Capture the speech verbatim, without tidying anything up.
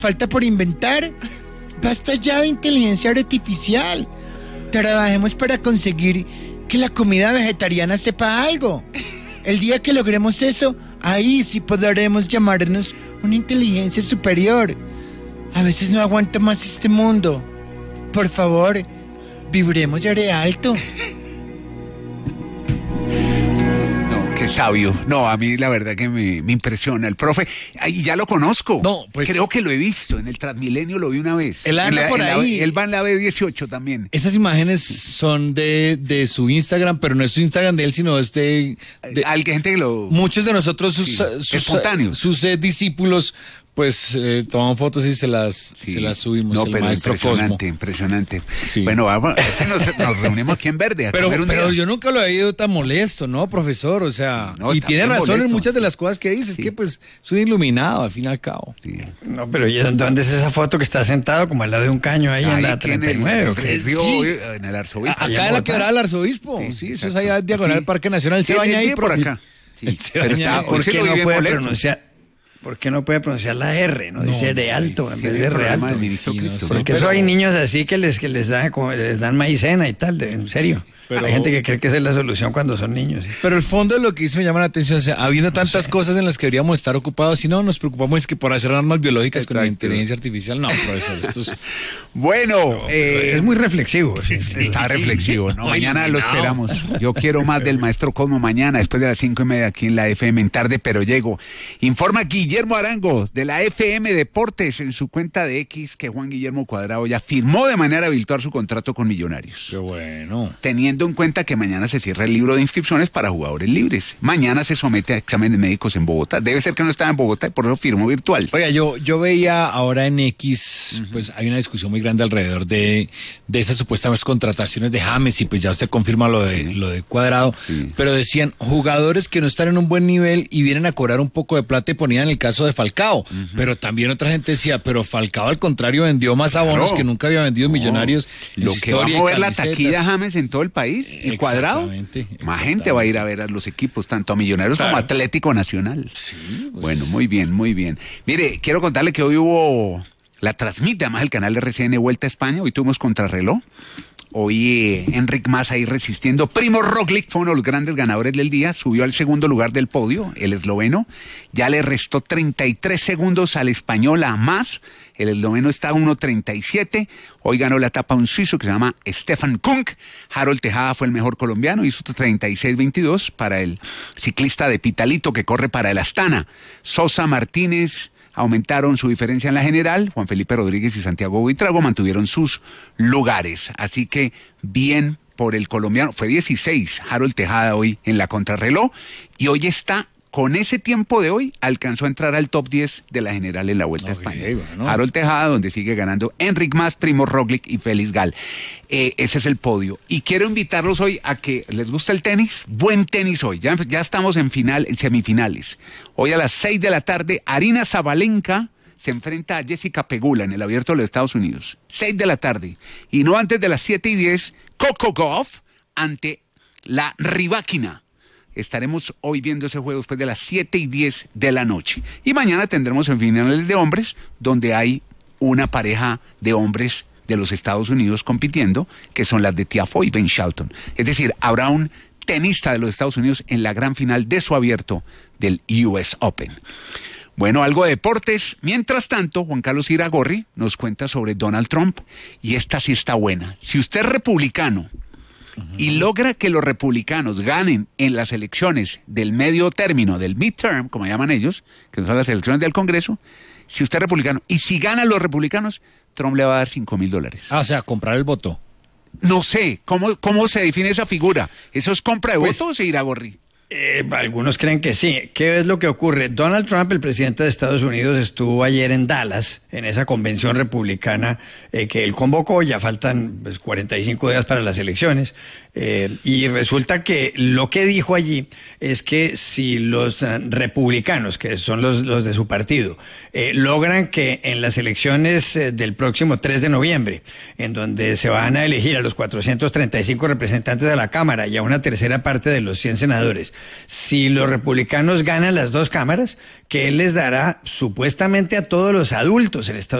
falta por inventar. Basta ya de inteligencia artificial. Trabajemos para conseguir que la comida vegetariana sepa algo. El día que logremos eso, ahí sí podremos llamarnos una inteligencia superior. A veces no aguanto más este mundo. Por favor, vibremos y haré alto. Qué sabio. No, a mí la verdad que me, me impresiona. El profe, y ya lo conozco. No, pues. Creo que lo he visto. En el Transmilenio lo vi una vez. Él anda la, por ahí. La, él va en la B dieciocho también. Esas imágenes son de, de su Instagram, pero no es su Instagram de él, sino este. De, Al que gente que lo. Muchos de nosotros, sus, sí, sus, espontáneos. sus, sus eh, discípulos, pues eh, toman fotos y se las, sí. se las subimos. No, el pero maestro impresionante, Cosmo. impresionante. Sí. Bueno, vamos, nos, nos reunimos aquí en Verde. A pero comer un pero día. yo nunca lo he ido tan molesto, ¿no, profesor? O sea, no, y tiene razón molesto. En muchas de las cosas que dices, sí. que pues soy iluminado al fin y al cabo. Sí. No, pero ¿y dónde es esa foto que está sentado como al lado de un caño ahí, ahí en la treinta y nueve? En el, río, sí. en el arzobispo. A, acá en la quebrada del arzobispo. Sí, sí eso es allá diagonal del Parque Nacional. Se baña ahí por acá. Sí. Se baña está, ahí. ¿Por qué no puede molesto? pronunciar? ¿Por qué no puede pronunciar la R? No, no dice de alto no, en vez de re alto. Sí, no, Porque eso hay niños así que les que les dan como les dan maicena y tal, de, en serio. Pero, hay gente que cree que esa es la solución cuando son niños. ¿Sí? Pero el fondo de lo que dice me llama la atención, o sea, habiendo tantas no sé. cosas en las que deberíamos estar ocupados, y no nos preocupamos es que por hacer armas biológicas Exacto. con la inteligencia artificial, no, profesor, esto es... Bueno, no, eh, es muy reflexivo. Sí, sí, está reflexivo, ¿no? Mañana lo esperamos. Yo quiero más del maestro Cosmo mañana, después de las cinco y media aquí en la F M en Tarde, pero llego. Informa Guillermo Arango de la F M Deportes en su cuenta de X que Juan Guillermo Cuadrado ya firmó de manera virtual su contrato con Millonarios. Qué bueno. Teniendo en cuenta que mañana se cierra el libro de inscripciones para jugadores libres. Mañana se somete a exámenes médicos en Bogotá. Debe ser que no estaba en Bogotá y por eso firmó virtual. Oiga, yo, yo veía ahora en X, uh-huh. pues hay una discusión muy grande alrededor de, de esas supuestas contrataciones de James y pues ya usted confirma lo de, sí. lo de Cuadrado, sí. pero decían jugadores que no están en un buen nivel y vienen a cobrar un poco de plata y ponían el caso de Falcao, uh-huh. pero también otra gente decía, pero Falcao al contrario vendió más abonos claro. que nunca había vendido no. Millonarios. Lo que va a mover la taquilla James en todo el país y Cuadrado. Exactamente, más gente va a ir a ver a los equipos, tanto a Millonarios claro. como a Atlético Nacional. Sí, pues... Bueno, muy bien, muy bien. Mire, quiero contarle que hoy hubo, la transmite además el canal de R C N Vuelta a España, hoy tuvimos contrarreloj. Hoy eh, Enric Mas ahí resistiendo. Primo Roglic fue uno de los grandes ganadores del día, subió al segundo lugar del podio, el esloveno. Ya le restó treinta y tres segundos al español a Mas. El esloveno está a uno treinta y siete. Hoy ganó la etapa un suizo que se llama Stefan Kung. Harold Tejada fue el mejor colombiano, hizo treinta y seis veintidós para el ciclista de Pitalito que corre para el Astana. Sosa, Martínez aumentaron su diferencia en la general. Juan Felipe Rodríguez y Santiago Buitrago mantuvieron sus lugares. Así que bien por el colombiano. Fue dieciséis Harold Tejada hoy en la contrarreloj y hoy está, con ese tiempo de hoy, alcanzó a entrar al top diez de la general en la Vuelta okay, a España. Bueno. Harold Tejada, donde sigue ganando Enric Mas, Primo Roglic y Félix Gal. Eh, ese es el podio. Y quiero invitarlos hoy a que les gusta el tenis. Buen tenis hoy. Ya, ya estamos en final, en semifinales. Hoy a las seis de la tarde, Arina Zabalenka se enfrenta a Jessica Pegula en el Abierto de los Estados Unidos. seis de la tarde. Y no antes de las siete y diez, Coco Gauff ante la Rybakina. Estaremos hoy viendo ese juego después de las siete y diez de la noche. Y mañana tendremos en finales de hombres, donde hay una pareja de hombres de los Estados Unidos compitiendo, que son las de Tiafoe y Ben Shelton. Es decir, habrá un tenista de los Estados Unidos en la gran final de su abierto del U S Open. Bueno, algo de deportes. Mientras tanto, Juan Carlos Iragorri nos cuenta sobre Donald Trump, y esta sí está buena. Si usted es republicano y logra que los republicanos ganen en las elecciones del medio término, del midterm, como llaman ellos, que son las elecciones del Congreso, si usted es republicano, y si ganan los republicanos, Trump le va a dar cinco mil dólares. Ah, o sea, comprar el voto. No sé, ¿cómo, cómo se define esa figura? ¿Eso es compra de pues, votos, Iragorri? Eh, algunos creen que sí. ¿Qué es lo que ocurre? Donald Trump, el presidente de Estados Unidos, estuvo ayer en Dallas, en esa convención republicana eh, que él convocó. Ya faltan pues, cuarenta y cinco días para las elecciones. Eh, y resulta que lo que dijo allí es que si los uh, republicanos, que son los, los de su partido, eh, logran que en las elecciones eh, del próximo tres de noviembre, en donde se van a elegir a los cuatrocientos treinta y cinco representantes de la Cámara y a una tercera parte de los cien senadores, si los republicanos ganan las dos cámaras, que él les dará supuestamente a todos los adultos en Estados